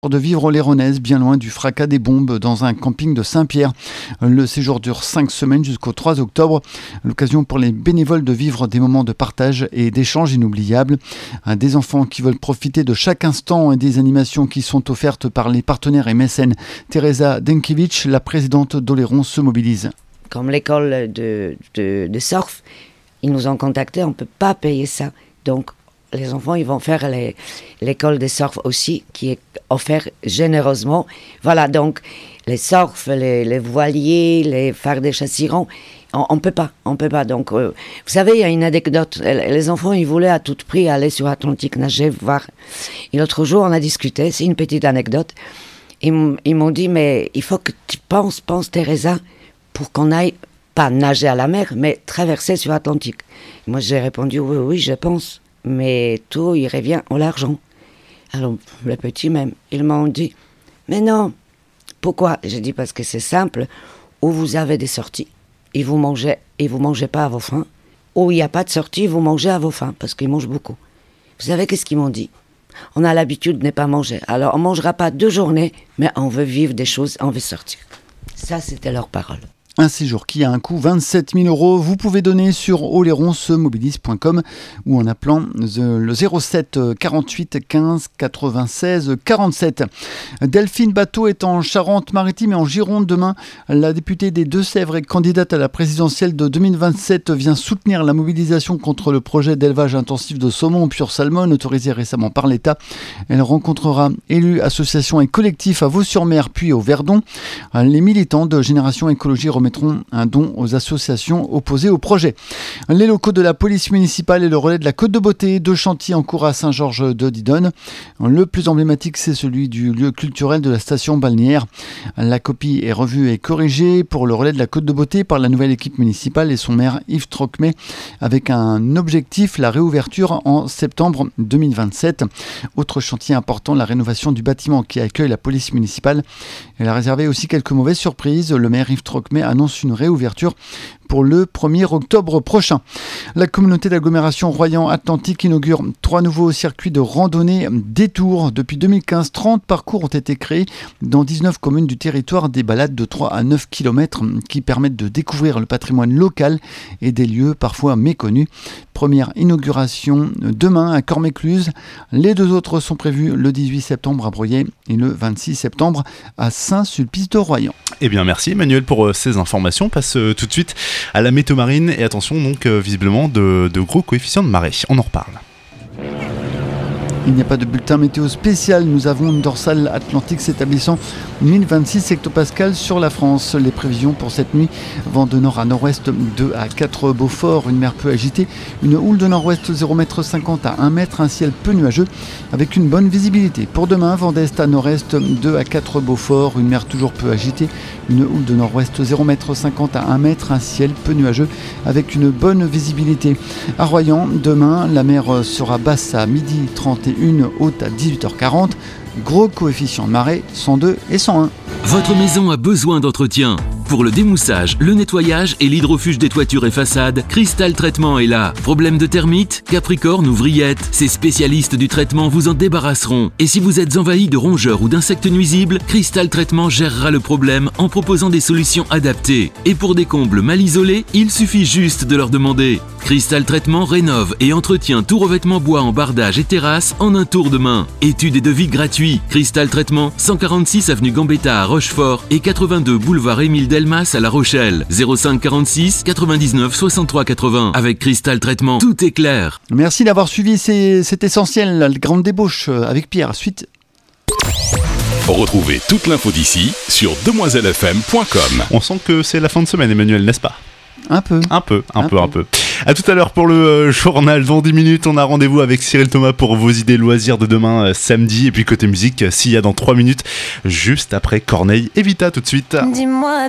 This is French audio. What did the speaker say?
de vivre l'Héronnaise, bien loin du fracas des bombes dans un camping de Saint-Pierre. Le séjour dure 5 semaines jusqu'au 3 octobre. L'occasion pour les bénévoles de vivre des moments de partage et d'échange inoubliables. Des enfants qui veulent profiter de chaque instant et des animations qui sont offertes par les partenaires et mécènes. Teresa Denkiewicz, la présidente d'Oléron, se mobilise. Comme l'école de surf, ils nous ont contactés, on ne peut pas payer ça. Donc, les enfants, ils vont faire l'école de surf aussi, qui est offerte généreusement. Voilà, donc, les surfs, les voiliers, les faire des chassirons, on peut pas. Donc, vous savez, il y a une anecdote. Les enfants, ils voulaient à tout prix aller sur Atlantique nager, voir. Et l'autre jour, on a discuté, c'est une petite anecdote. Ils m'ont dit, mais il faut que tu penses, Teresa, pour qu'on aille, pas nager à la mer, mais traverser sur Atlantique. Moi, j'ai répondu, oui, je pense. Mais tout, il revient à l'argent. Alors, les petits même, ils m'ont dit, mais non, pourquoi? J'ai dit, parce que c'est simple, où vous avez des sorties, et vous mangez pas à vos faim, ou il n'y a pas de sortie, vous mangez à vos faim, parce qu'ils mangent beaucoup. Vous savez qu'est-ce qu'ils m'ont dit? On a l'habitude de ne pas manger, alors on ne mangera pas 2 journées, mais on veut vivre des choses, on veut sortir. Ça, c'était leur parole. Un séjour qui a un coût 27 000 €. Vous pouvez donner sur oléronsemobilise.com ou en appelant le 07 48 15 96 47. Delphine Batho est en Charente-Maritime et en Gironde demain. La députée des Deux-Sèvres et candidate à la présidentielle de 2027 vient soutenir la mobilisation contre le projet d'élevage intensif de saumon pure salmon autorisé récemment par l'État. Elle rencontrera élus, associations et collectifs à Vaux-sur-Mer puis au Verdon. Les militants de Génération Écologie remettront un don aux associations opposées au projet. Les locaux de la police municipale et le relais de la Côte de Beauté, 2 chantiers en cours à Saint-Georges de Didonne. Le plus emblématique, c'est celui du lieu culturel de la station balnéaire. La copie est revue et corrigée pour le relais de la Côte de Beauté par la nouvelle équipe municipale et son maire Yves Trocmé, avec un objectif, la réouverture en septembre 2027. Autre chantier important, la rénovation du bâtiment qui accueille la police municipale. Elle a réservé aussi quelques mauvaises surprises. Le maire Yves Trocmé annonce une réouverture pour le 1er octobre prochain. La communauté d'agglomération Royan-Atlantique inaugure 3 nouveaux circuits de randonnée détour. Depuis 2015, 30 parcours ont été créés dans 19 communes du territoire, des balades de 3 à 9 km qui permettent de découvrir le patrimoine local et des lieux parfois méconnus. Première inauguration demain à Cormécluse. Les 2 autres sont prévus le 18 septembre à Bruyères et le 26 septembre à Saint-Sulpice-de-Royan. Eh bien merci Emmanuel pour ces informations. On passe tout de suite à la météo marine et attention donc visiblement de gros coefficients de marée. On en reparle. Il n'y a pas de bulletin météo spécial. Nous avons une dorsale atlantique s'établissant 1026 hectopascales sur la France. Les prévisions pour cette nuit, vent de nord à nord-ouest 2 à 4 Beaufort, une mer peu agitée, une houle de nord-ouest 0,50 m à 1 m, un ciel peu nuageux avec une bonne visibilité. Pour demain, vent d'est à nord-est 2 à 4 Beaufort, une mer toujours peu agitée, une houle de nord-ouest 0,50 m à 1 m, un ciel peu nuageux avec une bonne visibilité. À Royan, demain, la mer sera basse à 12h31, haute à 18h40. Gros coefficient de marée 102 et 101. Votre maison a besoin d'entretien. Pour le démoussage, le nettoyage et l'hydrofuge des toitures et façades, Cristal Traitement est là. Problème de termites, capricorne ou vrillettes, ces spécialistes du traitement vous en débarrasseront. Et si vous êtes envahi de rongeurs ou d'insectes nuisibles, Cristal Traitement gérera le problème en proposant des solutions adaptées. Et pour des combles mal isolés, il suffit juste de leur demander. Cristal Traitement rénove et entretient tout revêtement bois en bardage et terrasse en un tour de main. Études et devis gratuits. Cristal Traitement, 146 avenue Gambetta à Rochefort et 82 boulevard Émile Delmas à La Rochelle. 05 46 99 63 80. Avec Cristal Traitement, tout est clair. Merci d'avoir suivi, c'est essentiel, la grande débauche avec Pierre. Suite. Retrouvez toute l'info d'ici sur demoiselefm.com. On sent que c'est la fin de semaine Emmanuel, n'est-ce pas? Un peu. À tout à l'heure pour le journal. Dans 10 minutes, on a rendez-vous avec Cyril Thomas pour vos idées loisirs de demain samedi. Et puis côté musique, Sia dans 3 minutes, juste après Corneille et Vita tout de suite. Dis-moi.